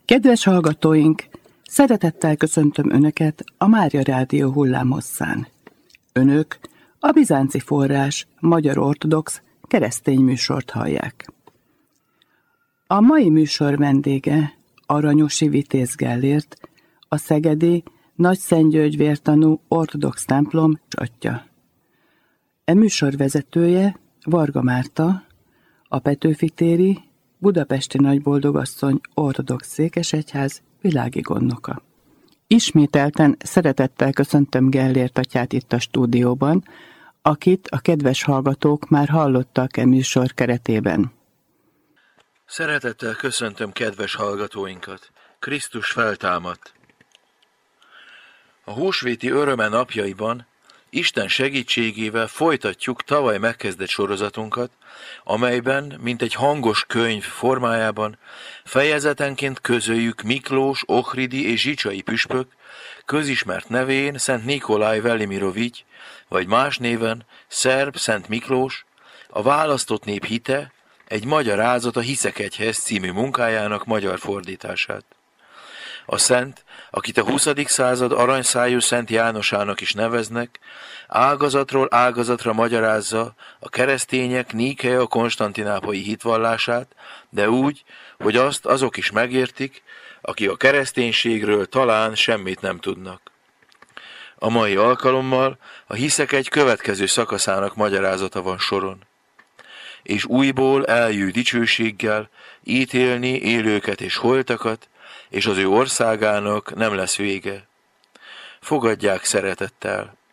Kedves hallgatóink, szeretettel köszöntöm Önöket a Mária Rádió hullámhosszán. Önök a Bizánci Forrás magyar ortodox keresztény műsort hallják. A mai műsor vendége Aranyosi Vitéz Gellért, a szegedi Nagyszentgyörgy-vértanú ortodox templom atya. E műsor vezetője Varga Márta, a Petőfi téri Budapesti Nagyboldogasszony ortodox székesegyház világi gondnoka. Ismételten szeretettel köszöntöm Gellért atyát itt a stúdióban, akit a kedves hallgatók már hallottak e műsor keretében. Szeretettel köszöntöm kedves hallgatóinkat. Krisztus feltámadt. A húsvéti öröme napjaiban Isten segítségével folytatjuk tavaly megkezdett sorozatunkat, amelyben, mint egy hangos könyv formájában, fejezetenként közöljük Miklós, Ohridi és Zsicsai püspök, közismert nevén Szent Nikolaj Velimirovics, vagy más néven Szerb Szent Miklós, a választott nép hite, egy magyarázat a Hiszek egyhez című munkájának magyar fordítását. A szent, akit a 20. század aranyszájú Szent Jánosának is neveznek, ágazatról ágazatra magyarázza a keresztények Níkea konstantinápolyi hitvallását, de úgy, hogy azt azok is megértik, akik a kereszténységről talán semmit nem tudnak. A mai alkalommal a Hiszek egy következő szakaszának magyarázata van soron. És újból eljő dicsőséggel ítélni élőket és holtakat, és az ő országának nem lesz vége. Fogadják szeretettel.